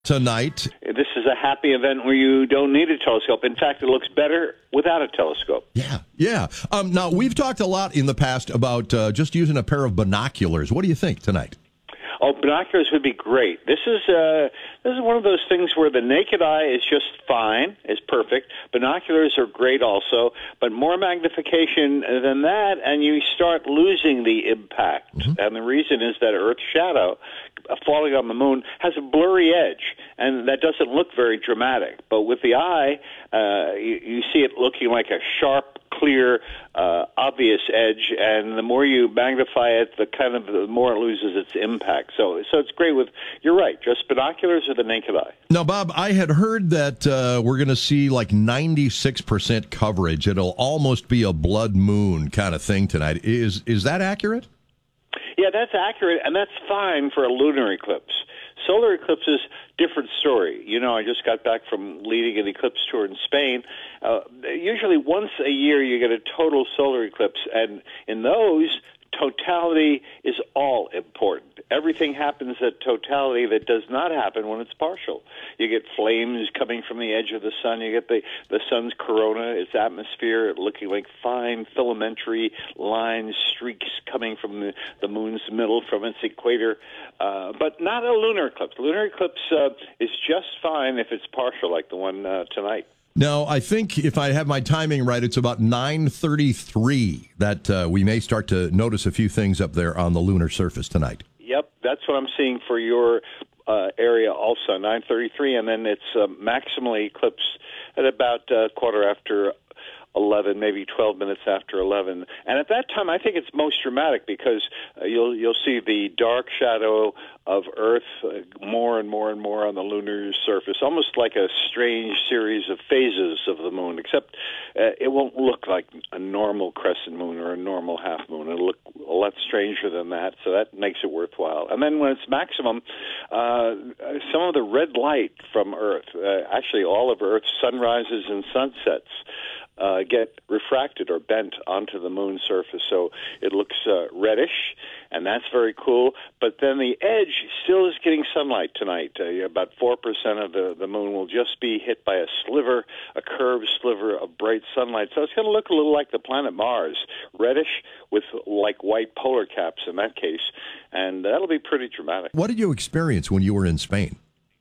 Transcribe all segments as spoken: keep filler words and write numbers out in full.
tonight. This is a happy event where you don't need a telescope. In fact, it looks better without a telescope. Yeah, yeah. Um, now, we've talked a lot in the past about uh, just using a pair of binoculars. What do you think tonight? Oh, binoculars would be great. This is uh, this is one of those things where the naked eye is just fine, is perfect. Binoculars are great also, but more magnification than that, and you start losing the impact. Mm-hmm. And the reason is that Earth's shadow falling on the moon has a blurry edge, and that doesn't look very dramatic. But with the eye, uh, you, you see it looking like a sharp, clear, uh, obvious edge, and the more you magnify it, the kind of the more it loses its impact. So, so it's great with. You're right, just binoculars or the naked eye. Now, Bob, I had heard that uh, we're going to see like ninety-six percent coverage. It'll almost be a blood moon kind of thing tonight. Is is that accurate? Yeah, that's accurate, and that's fine for a lunar eclipse. Solar eclipses, different story. You know, I just got back from leading an eclipse tour in Spain. Uh, usually once a year you get a total solar eclipse, and in those, totality is all important. Everything happens at totality that does not happen when it's partial. You get flames coming from the edge of the sun. You get the, the sun's corona, its atmosphere, looking like fine filamentary lines, streaks coming from the, the moon's middle, from its equator. Uh, but not a lunar eclipse. Lunar eclipse uh, is just fine if it's partial, like the one uh, tonight. Now, I think if I have my timing right, it's about nine thirty-three that uh, we may start to notice a few things up there on the lunar surface tonight. Yep, that's what I'm seeing for your uh, area also, nine thirty-three, and then it's uh, maximally eclipsed at about uh, quarter after eleven, maybe twelve minutes after eleven. And at that time, I think it's most dramatic because uh, you'll you'll see the dark shadow of Earth uh, more and more and more on the lunar surface, almost like a strange series of phases of the moon, except uh, it won't look like a normal crescent moon or a normal half moon. It'll look a lot stranger than that, so that makes it worthwhile. And then when it's maximum, uh, some of the red light from Earth, uh, actually all of Earth's sunrises and sunsets, Uh, get refracted or bent onto the moon's surface, so it looks uh, reddish, and that's very cool. But then the edge still is getting sunlight tonight. Uh, about four percent of the, the moon will just be hit by a sliver, a curved sliver of bright sunlight. So it's going to look a little like the planet Mars, reddish with like white polar caps in that case, and that'll be pretty dramatic. What did you experience when you were in Spain?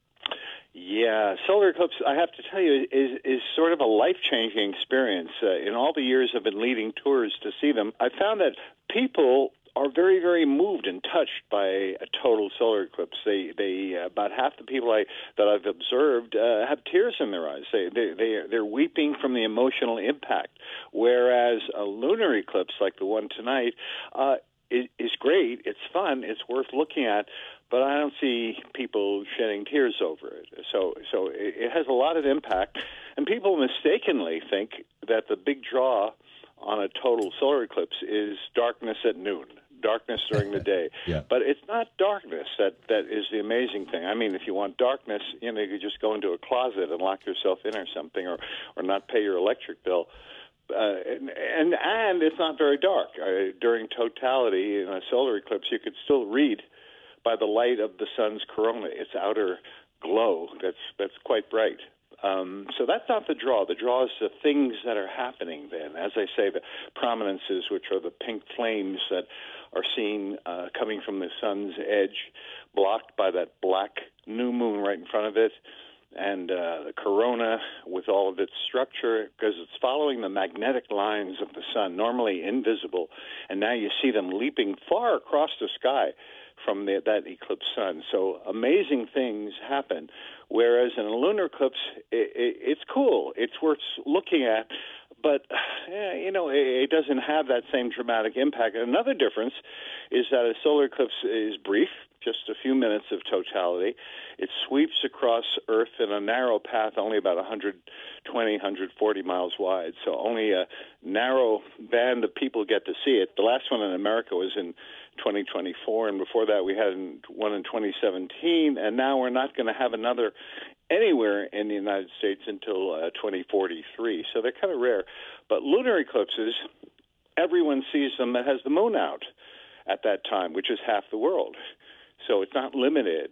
Yeah, solar eclipse, I have to tell you, is is sort of a life-changing experience. Uh, in all the years I've been leading tours to see them, I found that people are very, very moved and touched by a total solar eclipse. They, they uh, about half the people I that I've observed uh, have tears in their eyes. They, they, they they're weeping from the emotional impact. Whereas a lunar eclipse like the one tonight uh, is, is great. It's fun. It's worth looking at. But I don't see people shedding tears over it. So, so it, it has a lot of impact, and people mistakenly think that the big draw on a total solar eclipse is darkness at noon, darkness during the day. Yeah. But it's not darkness that, that is the amazing thing. I mean, if you want darkness, you know, you could just go into a closet and lock yourself in or something, or, or not pay your electric bill. Uh, and, and and it's not very dark. Uh, during totality in a solar eclipse, you could still read by the light of the sun's corona, its outer glow. That's that's quite bright. Um, so that's not the draw. The draw is the things that are happening then. As I say, the prominences, which are the pink flames that are seen uh, coming from the sun's edge, blocked by that black new moon right in front of it, and uh, the corona with all of its structure, because it's following the magnetic lines of the sun, normally invisible, and now you see them leaping far across the sky from the, that eclipsed sun. So amazing things happen, whereas in a lunar eclipse, it, it, it's cool. It's worth looking at, but, eh, you know, it, it doesn't have that same dramatic impact. Another difference is that a solar eclipse is brief, just a few minutes of totality. It sweeps across Earth in a narrow path, only about one hundred twenty, one hundred forty miles wide, so only a narrow band of people get to see it. The last one in America was in twenty twenty-four, and before that we had one in twenty seventeen, and now we're not going to have another anywhere in the United States until uh, twenty forty-three, so they're kind of rare. But lunar eclipses, everyone sees them that has the moon out at that time, which is half the world. So it's not limited.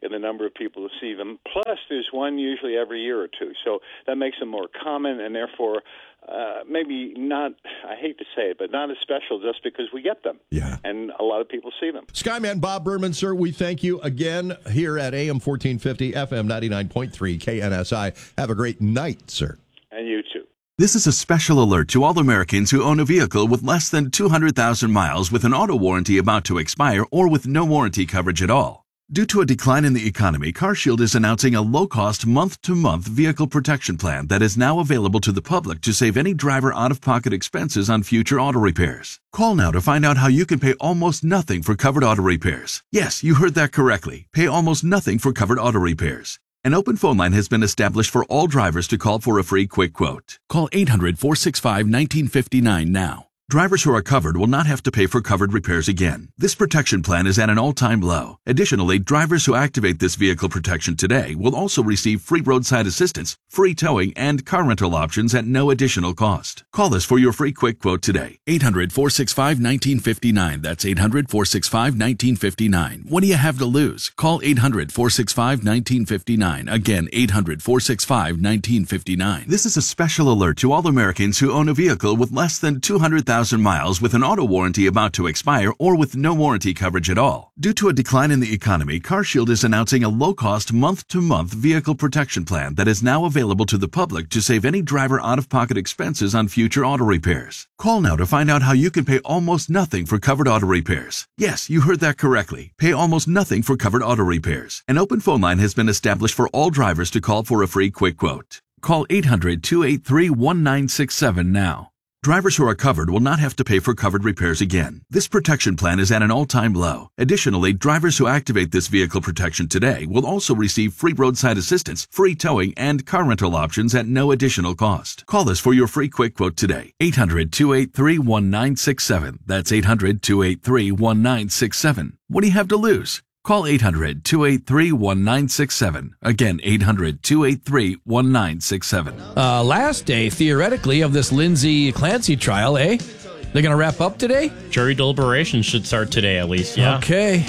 in the number of people who see them. Plus, there's one usually every year or two. So that makes them more common and therefore uh, maybe not, I hate to say it, but not as special just because we get them. Yeah. And a lot of people see them. Skyman Bob Berman, sir, we thank you again here at A M fourteen fifty, F M ninety-nine point three, K N S I. Have a great night, sir. And you too. This is a special alert to all Americans who own a vehicle with less than two hundred thousand miles with an auto warranty about to expire or with no warranty coverage at all. Due to a decline in the economy, CarShield is announcing a low-cost month-to-month vehicle protection plan that is now available to the public to save any driver out-of-pocket expenses on future auto repairs. Call now to find out how you can pay almost nothing for covered auto repairs. Yes, you heard that correctly. Pay almost nothing for covered auto repairs. An open phone line has been established for all drivers to call for a free quick quote. Call eight hundred, four six five, one nine five nine now. Drivers who are covered will not have to pay for covered repairs again. This protection plan is at an all-time low. Additionally, drivers who activate this vehicle protection today will also receive free roadside assistance, free towing, and car rental options at no additional cost. Call us for your free quick quote today. eight hundred, four six five, one nine five nine. That's eight hundred, four six five, one nine five nine. What do you have to lose? Call eight hundred, four six five, one nine five nine. Again, eight hundred, four six five, one nine five nine. This is a special alert to all Americans who own a vehicle with less than two hundred thousand miles with an auto warranty about to expire or with no warranty coverage at all. Due to a decline in the economy, CarShield is announcing a low-cost month-to-month vehicle protection plan that is now available to the public to save any driver out-of-pocket expenses on future auto repairs. Call now to find out how you can pay almost nothing for covered auto repairs. Yes, you heard that correctly. Pay almost nothing for covered auto repairs. An open phone line has been established for all drivers to call for a free quick quote. Call eight hundred, two eight three, one nine six seven now. Drivers who are covered will not have to pay for covered repairs again. This protection plan is at an all-time low. Additionally, drivers who activate this vehicle protection today will also receive free roadside assistance, free towing, and car rental options at no additional cost. Call us for your free quick quote today. eight hundred, two eight three, one nine six seven. That's eight hundred, two eight three, one nine six seven. What do you have to lose? Call eight hundred, two eight three, one nine six seven. Again, eight hundred, two eight three, one nine six seven. Uh, last day, theoretically, of this Lindsay Clancy trial, eh? They're going to wrap up today? Jury deliberations should start today, at least, yeah. Okay.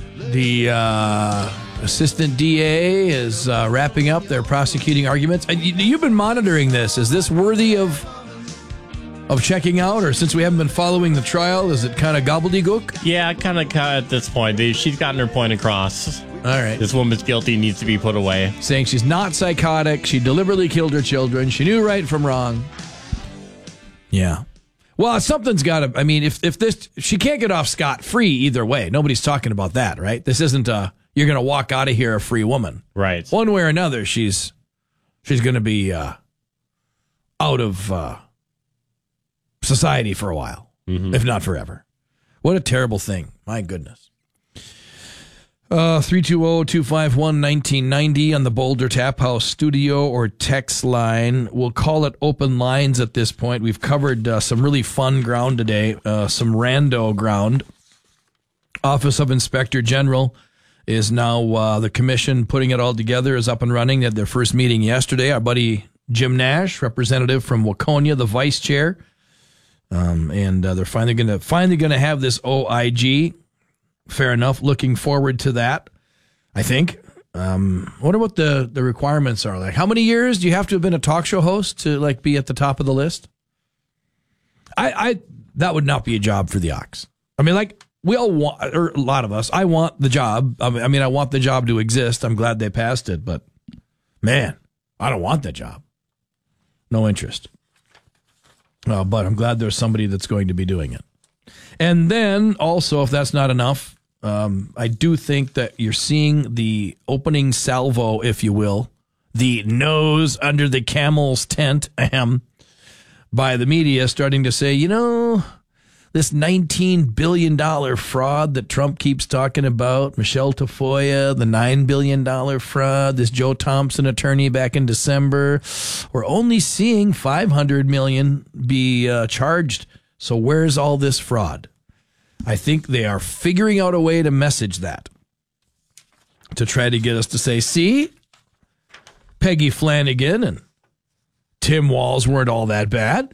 The uh, assistant D A is uh, wrapping up their prosecuting arguments. Uh, you, you've been monitoring this. Is this worthy of... of checking out, or since we haven't been following the trial, is it kind of gobbledygook? Yeah, kind of at this point. They, she's gotten her point across. All right. This woman's guilty, needs to be put away. Saying she's not psychotic, she deliberately killed her children, she knew right from wrong. Yeah. Well, something's got to, I mean, if, if this, she can't get off scot-free either way. Nobody's talking about that, right? This isn't a, you're going to walk out of here a free woman. Right. One way or another, she's, she's going to be uh, out of... Uh, society for a while, mm-hmm. if not forever. What a terrible thing. My goodness. Uh, three two zero, two five one, one nine nine zero on the Boulder Tap House studio or text line. We'll call it open lines at this point. We've covered uh, some really fun ground today, uh, some rando ground. Office of Inspector General is now, uh, the commission putting it all together is up and running. They had their first meeting yesterday. Our buddy Jim Nash, representative from Waconia, the vice chair, Um, and uh, they're finally going to finally going to have this O I G. Fair enough. Looking forward to that. I think. Um, I wonder what the, the requirements are. Like, how many years do you have to have been a talk show host to like be at the top of the list? I, I that would not be a job for the Ox. I mean, like we all want, or a lot of us. I want the job. I mean, I mean, I want the job to exist. I'm glad they passed it, but man, I don't want that job. No interest. Uh, but I'm glad there's somebody that's going to be doing it. And then also, if that's not enough, um, I do think that you're seeing the opening salvo, if you will, the nose under the camel's tent, ahem, by the media starting to say, you know, this nineteen billion dollars fraud that Trump keeps talking about, Michelle Tafoya, the nine billion dollars fraud, this Joe Thompson attorney back in December, we're only seeing five hundred million dollars be uh, charged. So where's all this fraud? I think they are figuring out a way to message that to try to get us to say, see, Peggy Flanagan and Tim Walz weren't all that bad.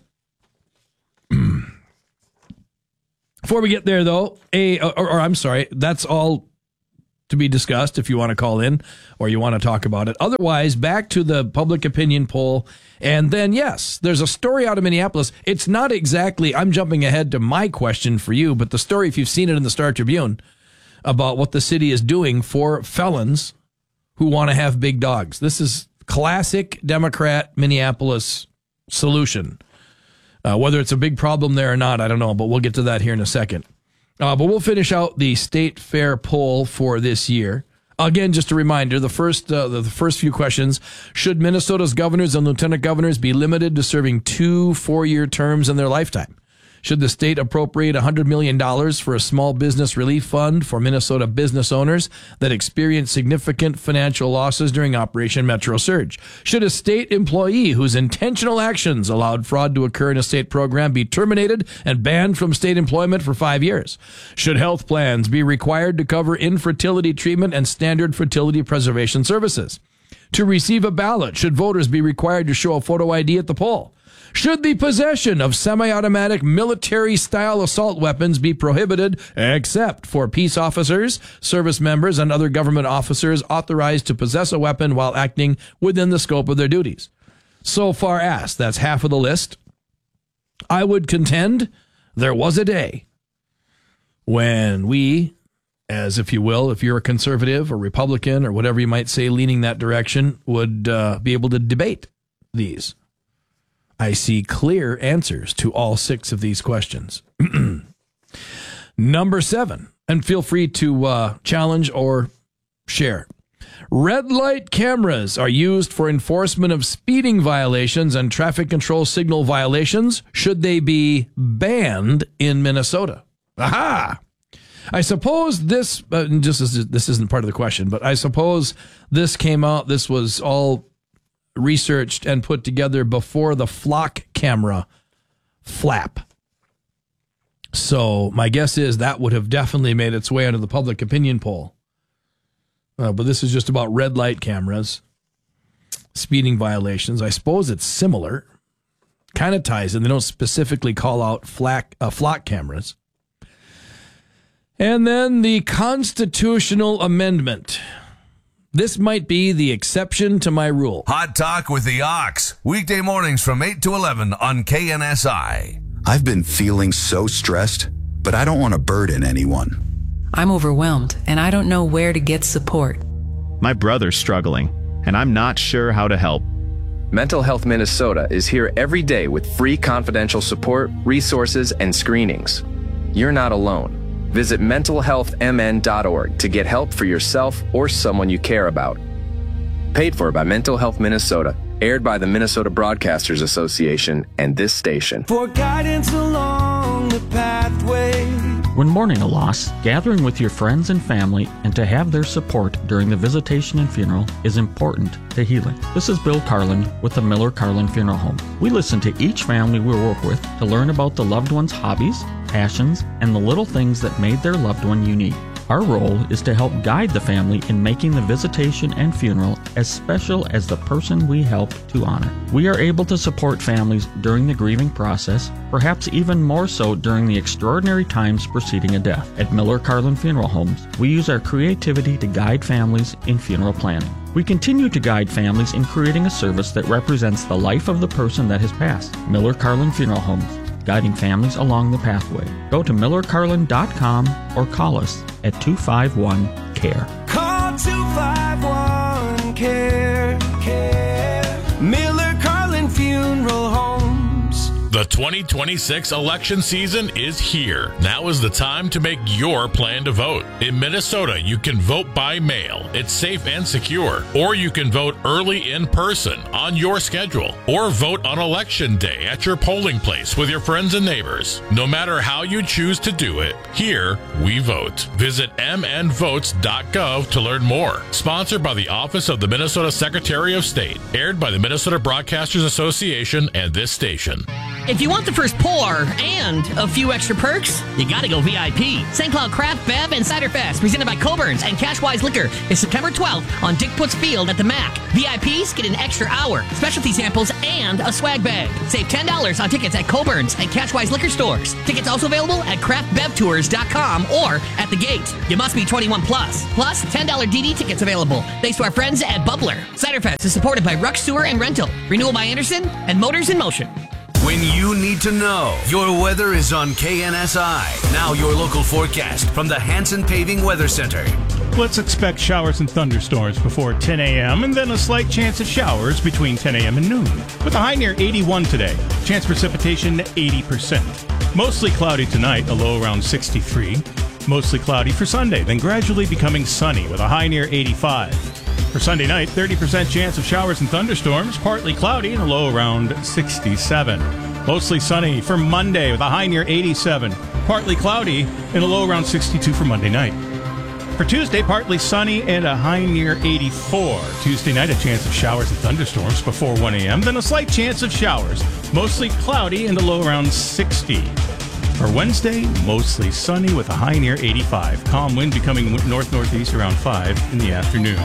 Before we get there, though, a or, or I'm sorry, that's all to be discussed if you want to call in or you want to talk about it. Otherwise, back to the public opinion poll. And then, yes, there's a story out of Minneapolis. It's not exactly, I'm jumping ahead to my question for you, but the story, if you've seen it in the Star Tribune, about what the city is doing for felons who want to have big dogs. This is classic Democrat Minneapolis solution. Uh, whether it's a big problem there or not, I don't know, but we'll get to that here in a second. Uh, but we'll finish out the State Fair poll for this year. Again, just a reminder, the first uh, the, the first few questions, should Minnesota's governors and lieutenant governors be limited to serving two four-year terms in their lifetime? Should the state appropriate one hundred million dollars for a small business relief fund for Minnesota business owners that experienced significant financial losses during Operation Metro Surge? Should a state employee whose intentional actions allowed fraud to occur in a state program be terminated and banned from state employment for five years? Should health plans be required to cover infertility treatment and standard fertility preservation services? To receive a ballot, should voters be required to show a photo I D at the poll? Should the possession of semi-automatic military-style assault weapons be prohibited except for peace officers, service members, and other government officers authorized to possess a weapon while acting within the scope of their duties? So far asked, that's half of the list. I would contend there was a day when we, as if you will, if you're a conservative or Republican or whatever you might say leaning that direction, would uh, be able to debate these. I see clear answers to all six of these questions. Number seven, and feel free to uh, challenge or share. Red light cameras are used for enforcement of speeding violations and traffic control signal violations. Should they be banned in Minnesota? Aha! I suppose this, uh, just as this isn't part of the question, but I suppose this came out, this was all researched and put together before the flock camera flap. So my guess is that would have definitely made its way into the public opinion poll. Uh, but this is just about red light cameras, speeding violations. I suppose it's similar. Kind of ties in. They don't specifically call out flock, uh, flock cameras. And then the constitutional amendment. This might be the exception to my rule. Hot Talk with the Ox. Weekday mornings from eight to eleven on K N S I. I've been feeling so stressed, but I don't want to burden anyone. I'm overwhelmed, and I don't know where to get support. My brother's struggling, and I'm not sure how to help. Mental Health Minnesota is here every day with free confidential support, resources, and screenings. You're not alone. Visit mental health m n dot org to get help for yourself or someone you care about. Paid for by Mental Health Minnesota. Aired by the Minnesota Broadcasters Association and this station. For guidance along the pathway. When mourning a loss, gathering with your friends and family and to have their support during the visitation and funeral is important to healing. This is Bill Carlin with the Miller Carlin Funeral Home. We listen to each family we work with to learn about the loved one's hobbies, passions, and the little things that made their loved one unique. Our role is to help guide the family in making the visitation and funeral as special as the person we help to honor. We are able to support families during the grieving process, perhaps even more so during the extraordinary times preceding a death. At Miller Carlin Funeral Homes, we use our creativity to guide families in funeral planning. We continue to guide families in creating a service that represents the life of the person that has passed. Miller Carlin Funeral Homes, guiding families along the pathway. Go to miller carlin dot com or call us at two five one C A R E. Call two five one C A R E. Care. Miller Carlin Funeral Homes. The twenty twenty-six election season is here. Now is the time to make your plan to vote. In Minnesota, you can vote by mail. It's safe and secure. Or you can vote early in person on your schedule. Or vote on election day at your polling place with your friends and neighbors. No matter how you choose to do it, here we vote. Visit m n votes dot gov to learn more. Sponsored by the Office of the Minnesota Secretary of State. Aired by the Minnesota Broadcasters Association and this station. If you want the first pour and a few extra perks, you gotta go V I P. Saint Cloud Craft, Bev, and Cider Fest, presented by Coburn's and Cashwise Liquor, is September twelfth on Dick Putz Field at the Mac. V I Ps get an extra hour, specialty samples, and a swag bag. Save ten dollars on tickets at Coburn's and Cashwise Liquor stores. Tickets also available at craft bev tours dot com or at the gate. You must be twenty-one plus. Plus, ten dollars D D tickets available. Thanks to our friends at Bubbler. Cider Fest is supported by Ruck Sewer and Rental, Renewal by Anderson, and Motors in Motion. When you need to know, your weather is on K N S I. Now your local forecast from the Hanson Paving Weather Center. Let's expect showers and thunderstorms before ten a.m. and then a slight chance of showers between ten a.m. and noon. With a high near eighty-one today. Chance precipitation eighty percent. Mostly cloudy tonight, a low around sixty-three. Mostly cloudy for Sunday, then gradually becoming sunny with a high near eighty-five. For Sunday night, thirty percent chance of showers and thunderstorms, partly cloudy and a low around sixty-seven. Mostly sunny for Monday with a high near eighty-seven. Partly cloudy and a low around sixty-two for Monday night. For Tuesday, partly sunny and a high near eighty-four. Tuesday night, a chance of showers and thunderstorms before one a.m., then a slight chance of showers. Mostly cloudy and a low around sixty. For Wednesday, mostly sunny with a high near eighty-five. Calm wind becoming north-northeast around five in the afternoon.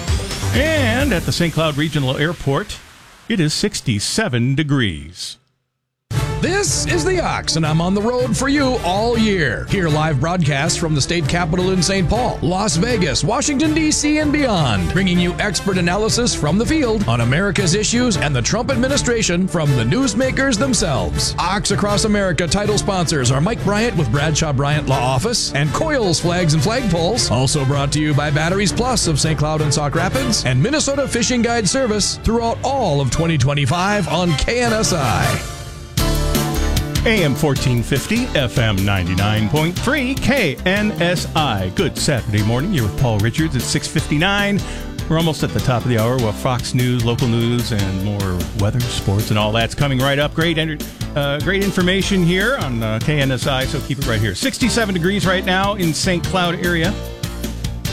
And at the Saint Cloud Regional Airport, it is sixty-seven degrees. This is The Ox, and I'm on the road for you all year. Hear live broadcasts from the state capitol in Saint Paul, Las Vegas, Washington, D C, and beyond, bringing you expert analysis from the field on America's issues and the Trump administration from the newsmakers themselves. Ox Across America title sponsors are Mike Bryant with Bradshaw Bryant Law Office and Coils Flags and Flagpoles. Also brought to you by Batteries Plus of Saint Cloud and Sauk Rapids and Minnesota Fishing Guide Service throughout all of twenty twenty-five on K N S I. A M fourteen fifty, F M ninety-nine point three, K N S I. Good Saturday morning. You're with Paul Richards at six fifty-nine. We're almost at the top of the hour with Fox News, local news, and more weather, sports, and all that's coming right up. Great uh, great information here on uh, K N S I, so keep it right here. sixty-seven degrees right now in Saint Cloud area.